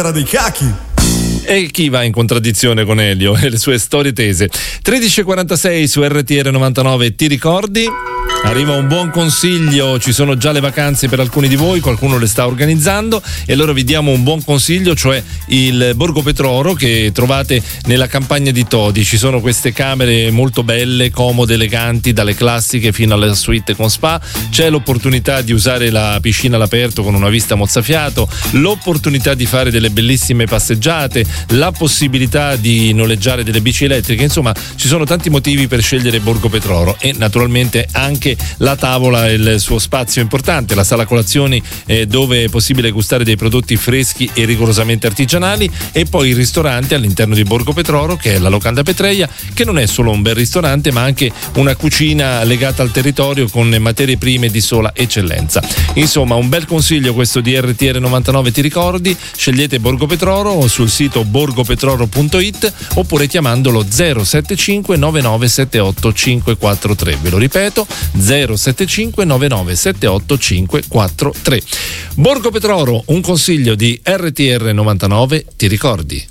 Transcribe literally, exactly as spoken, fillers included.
Era dei cacchi. E chi va in contraddizione con Elio e le sue storie tese? tredici e quarantasei su R T R novantanove, ti ricordi? Arriva un buon consiglio, ci sono già le vacanze per alcuni di voi, qualcuno le sta organizzando e allora vi diamo un buon consiglio, cioè il Borgo Petroro che trovate nella campagna di Todi. Ci sono queste camere molto belle, comode, eleganti, dalle classiche fino alla suite con spa. C'è l'opportunità di usare la piscina all'aperto con una vista mozzafiato, l'opportunità di fare delle bellissime passeggiate, la possibilità di noleggiare delle bici elettriche. Insomma, ci sono tanti motivi per scegliere Borgo Petroro e naturalmente anche la tavola e il suo spazio importante, la sala colazioni eh, dove è possibile gustare dei prodotti freschi e rigorosamente artigianali, e poi il ristorante all'interno di Borgo Petroro che è la Locanda Petreia, che non è solo un bel ristorante ma anche una cucina legata al territorio con materie prime di sola eccellenza. Insomma, un bel consiglio questo di R T R novantanove, ti ricordi? Scegliete Borgo Petroro sul sito borgopetroro punto it oppure chiamandolo zero sette cinque nove nove sette otto cinque quattro tre. Ve lo ripeto, zero sette cinque nove nove sette otto cinque quattro tre. Borgo Petroro, un consiglio di R T R novantanove, ti ricordi?